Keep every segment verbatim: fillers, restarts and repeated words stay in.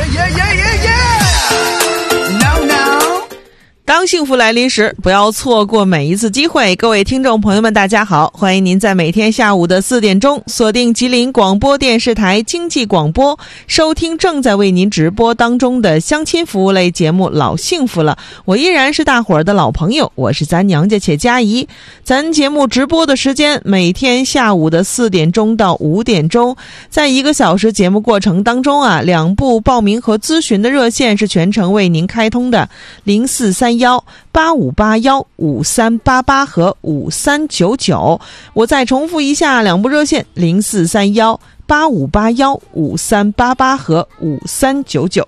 yeah, yeah, yeah, yeah. No, no. 当幸福来临时，不要错过每一次机会。各位听众朋友们，大家好，欢迎您在每天下午的四点钟锁定吉林广播电视台经济广播，收听正在为您直播当中的相亲服务类节目《老幸福了》。我依然是大伙儿的老朋友，我是咱娘家且佳怡。咱节目直播的时间每天下午的四点钟到五点钟，在一个小时节目过程当中啊，两部报名和咨询的热线是全程为您开通的，零四三幺八五八幺五三八八和五三九九。我再重复一下两部热线，零四三幺八五八幺五三八八和五三九九。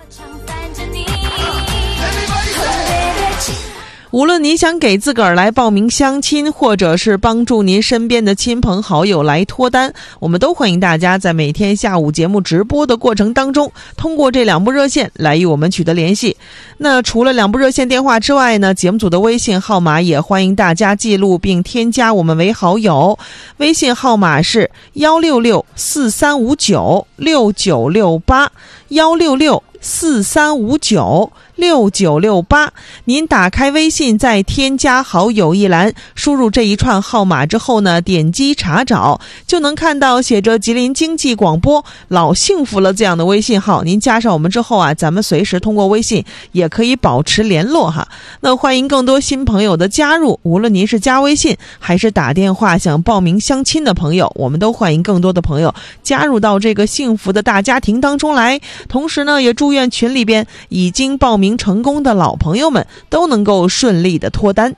无论您想给自个儿来报名相亲，或者是帮助您身边的亲朋好友来脱单，我们都欢迎大家在每天下午节目直播的过程当中，通过这两部热线来与我们取得联系。那除了两部热线电话之外呢，节目组的微信号码也欢迎大家记录并添加我们为好友。微信号码是幺六六四三五九六九六八，幺六六四三五九六九六八。您打开微信，在添加好友一栏输入这一串号码之后呢，点击查找，就能看到写着吉林经济广播老幸福了这样的微信号。您加上我们之后啊，咱们随时通过微信也可以保持联络哈。那欢迎更多新朋友的加入，无论您是加微信还是打电话想报名相亲的朋友，我们都欢迎更多的朋友加入到这个幸福的大家庭当中来。同时呢，也祝愿群里边已经报名成功的老朋友们都能够顺利的脱单。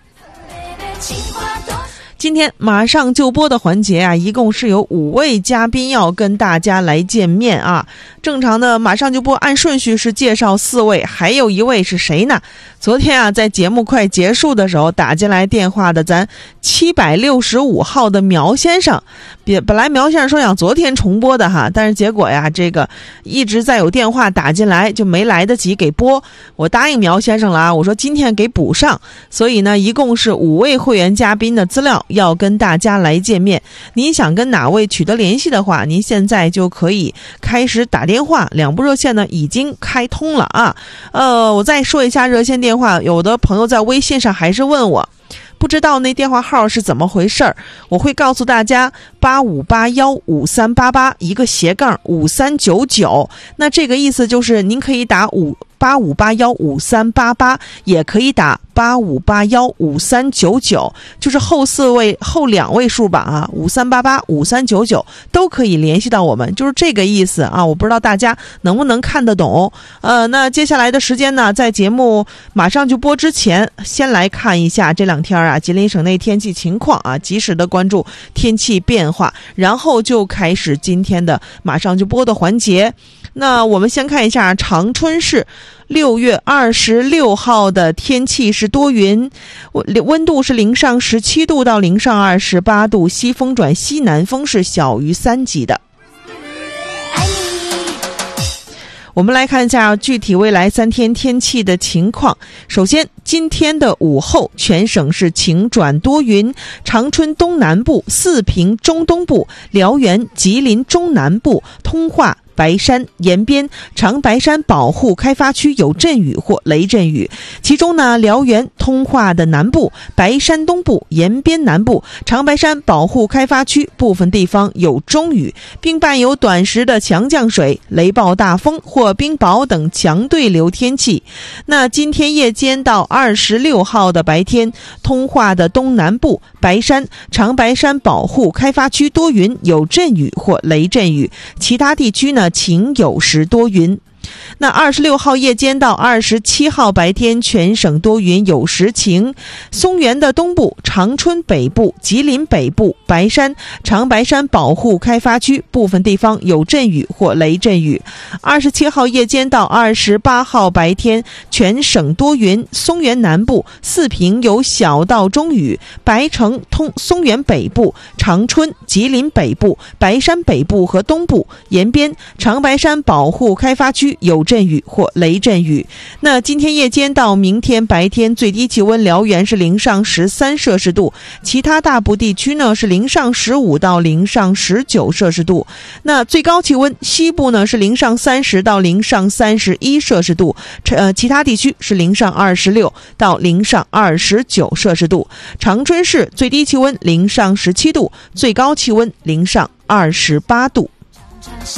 今天马上就播的环节啊，一共是有五位嘉宾要跟大家来见面啊。正常的马上就播按顺序是介绍四位，还有一位是谁呢？昨天啊，在节目快结束的时候打进来电话的咱七百六十五号的苗先生，本来苗先生说想昨天重播的哈，但是结果呀，这个一直在有电话打进来，就没来得及给播。我答应苗先生了啊，我说今天给补上。所以呢，一共是五位会员嘉宾的资料要跟大家来见面。您想跟哪位取得联系的话，您现在就可以开始打电话，两部热线呢已经开通了啊。呃，我再说一下热线电话，有的朋友在微信上还是问我不知道那电话号是怎么回事儿，我会告诉大家八五八幺五三八八一个斜杠五三九九。那这个意思就是您可以打五八五八幺五三八八，也可以打八五八幺五三九九，就是后四位后两位数吧啊，五三八八五三九九都可以联系到我们，就是这个意思啊。我不知道大家能不能看得懂。呃，那接下来的时间呢，在节目马上就播之前，先来看一下这两天啊吉林省内天气情况啊，及时的关注天气变化，然后就开始今天的马上就播的环节。那我们先看一下长春市六月二十六号的天气是多云，温度是零上十七度到零上二十八度，西风转西南风是小于三级的。我们来看一下具体未来三天天气的情况。首先，今天的午后全省是晴转多云，长春东南部、四平中东部、辽源、吉林中南部、通化、白山、延边、长白山保护开发区有阵雨或雷阵雨，其中呢，辽源、通化的南部、白山东部、延边南部、长白山保护开发区部分地方有中雨，并伴有短时的强降水、雷暴大风或冰雹等强对流天气。那今天夜间到二十六号的白天，通化的东南部、白山、长白山保护开发区多云，有阵雨或雷阵雨，其他地区呢晴有时多云。那二十六号夜间到二十七号白天，全省多云有时晴。松原的东部、长春北部、吉林北部、白山、长白山保护开发区部分地方有阵雨或雷阵雨。二十七号夜间到二十八号白天，全省多云。松原南部、四平有小到中雨。白城、通松原北部、长春、吉林北部、白山北部和东部、延边、长白山保护开发区区有阵雨或雷阵雨。那今天夜间到明天白天最低气温，辽源是零上十三摄氏度，其他大部地区呢是零上十五到零上十九摄氏度。那最高气温，西部呢是零上三十到零上三十一摄氏度，呃，其他地区是零上二十六到零上二十九摄氏度。长春市最低气温零上十七度，最高气温零上二十八度。